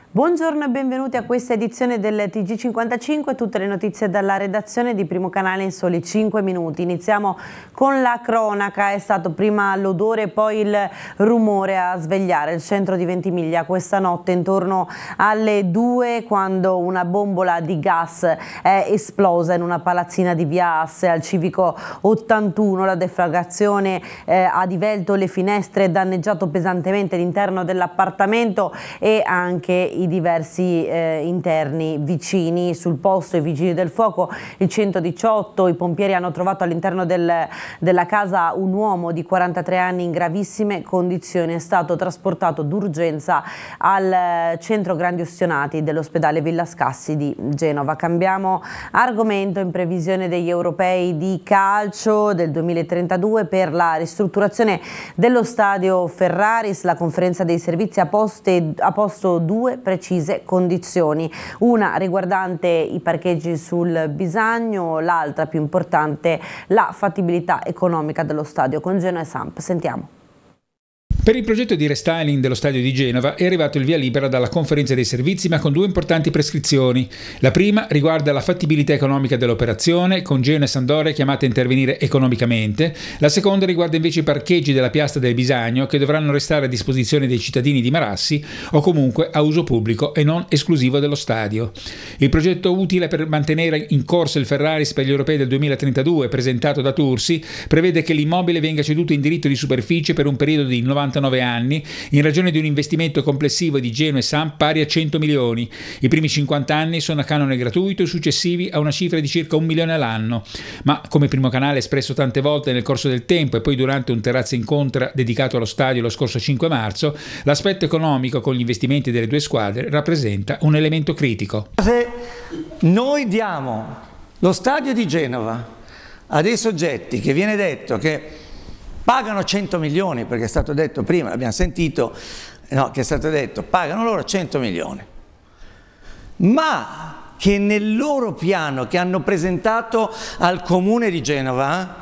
Buongiorno e benvenuti a questa edizione del TG55, tutte le notizie dalla redazione di Primo Canale in soli 5 minuti. Iniziamo con la cronaca, è stato prima l'odore e poi il rumore a svegliare il centro di Ventimiglia questa notte intorno alle 2, quando una bombola di gas è esplosa in una palazzina di via Asse al civico 81. La deflagrazione ha divelto le finestre, danneggiato pesantemente l'interno dell'appartamento e anche i diversi interni vicini. Sul posto i vigili del fuoco, il 118, i pompieri hanno trovato all'interno della casa un uomo di 43 anni in gravissime condizioni. È stato trasportato d'urgenza al centro grandi ustionati dell'ospedale Villa Scassi di Genova. Cambiamo argomento. In previsione degli europei di calcio del 2032 per la ristrutturazione dello stadio Ferraris, la conferenza dei servizi ha posto due precise condizioni, una riguardante i parcheggi sul Bisagno, l'altra più importante la fattibilità economica dello stadio. Con Genoa e Samp sentiamo. Per il progetto di restyling dello stadio di Genova è arrivato il via libera dalla conferenza dei servizi, ma con due importanti prescrizioni. La prima riguarda la fattibilità economica dell'operazione, con Genoa e Sampdoria chiamate a intervenire economicamente. La seconda riguarda invece i parcheggi della piazza del Bisagno, che dovranno restare a disposizione dei cittadini di Marassi o comunque a uso pubblico e non esclusivo dello stadio. Il progetto utile per mantenere in corso il Ferraris per gli europei del 2032, presentato da Tursi, prevede che l'immobile venga ceduto in diritto di superficie per un periodo di 99 anni, in ragione di un investimento complessivo di Genoa e Samp pari a 100 milioni. I primi 50 anni sono a canone gratuito e successivi a una cifra di circa 1 milione all'anno. Ma, come Primo Canale espresso tante volte nel corso del tempo e poi durante un terrazzo incontra dedicato allo stadio lo scorso 5 marzo, l'aspetto economico con gli investimenti delle due squadre rappresenta un elemento critico. Se noi diamo lo stadio di Genova a dei soggetti che viene detto che pagano 100 milioni, perché è stato detto prima, abbiamo sentito, no, che è stato detto, pagano loro 100 milioni, ma che nel loro piano che hanno presentato al Comune di Genova